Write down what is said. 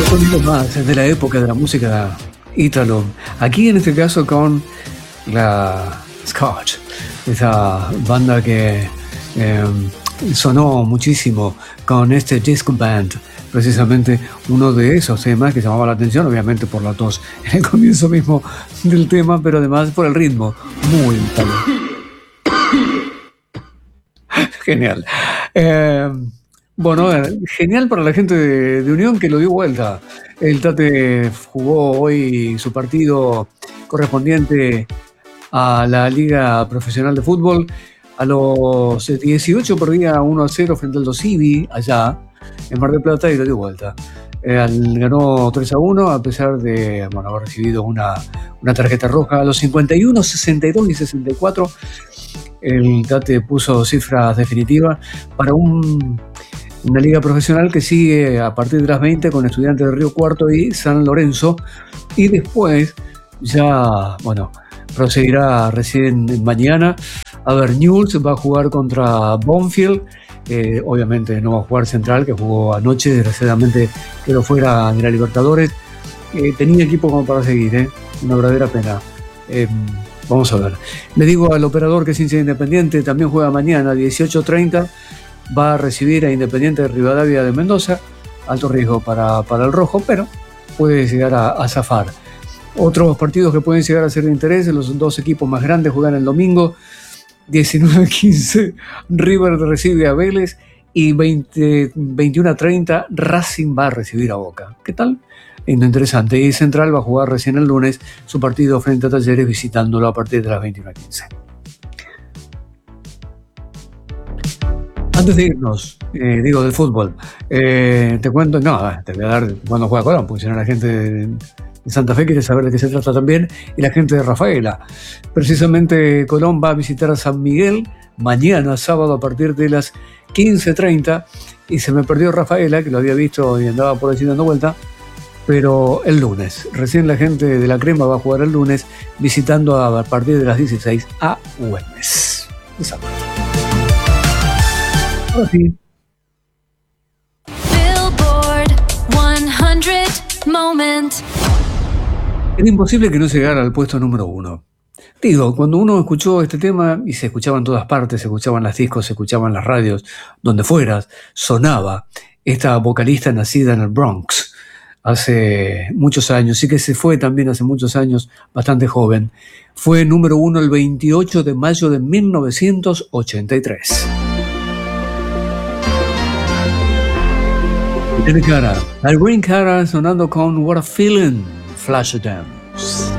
Sonido más de la época de la música ítalo. Aquí en este caso con la Scotch, esa banda que sonó muchísimo con este disco band. Precisamente uno de esos temas que llamaba la atención, obviamente por la tos en el comienzo mismo del tema, pero además por el ritmo muy ítalo. Genial. Bueno, genial para la gente de Unión que lo dio vuelta. El Tate jugó hoy su partido correspondiente a la Liga Profesional de Fútbol. A los 18 perdía 1-0 frente al Dosivi allá en Mar del Plata y lo dio vuelta. Ganó 3-1 a pesar de haber recibido una tarjeta roja. A los 51, 62 y 64 el Tate puso cifras definitivas para una liga profesional que sigue a partir de las 20 con Estudiantes de Río Cuarto y San Lorenzo, y después ya, proseguirá recién mañana. A ver, Newell's va a jugar contra Banfield, obviamente no va a jugar Central, que jugó anoche, desgraciadamente quedó fuera de la Libertadores. Tenía equipo como para seguir, una verdadera pena. Vamos a ver. Le digo al operador que es hincha de Independiente, también juega mañana a 18:30. Va a recibir a Independiente de Rivadavia de Mendoza. Alto riesgo para el rojo, pero puede llegar a zafar. Otros partidos que pueden llegar a ser de interés, los dos equipos más grandes juegan el domingo. 19:15 River recibe a Vélez y 21:30 Racing va a recibir a Boca. ¿Qué tal? Interesante. Y Central va a jugar recién el lunes su partido frente a Talleres, visitándolo a partir de las 21:15. Antes de irnos, del fútbol, te cuento, te voy a dar cuando juega Colón, porque si no la gente de Santa Fe quiere saber de qué se trata también, y la gente de Rafaela. Precisamente Colón va a visitar a San Miguel mañana, sábado, a partir de las 15:30, y se me perdió Rafaela, que lo había visto y andaba por allí dando vuelta, pero el lunes. Recién la gente de la Crema va a jugar el lunes, visitando a partir de las 16 a Güemes. Ahora sí. Billboard 100 Moment. Era imposible que no llegara al puesto número 1. Digo, cuando uno escuchó este tema, y se escuchaba en todas partes, se escuchaban las discos, se escuchaban las radios, donde fueras, sonaba esta vocalista nacida en el Bronx hace muchos años, y que se fue también hace muchos años, bastante joven. Fue número 1 el 28 de mayo de 1983. Irene Cara, Irene Cara sonando con What a Feeling, Flashdance.